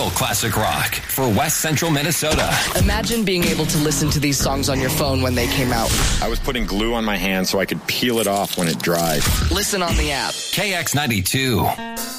real classic rock for West Central Minnesota. Imagine being able to listen to these songs on your phone when they came out. I was putting glue on my hand so I could peel it off when it dried. Listen on the app. KX92.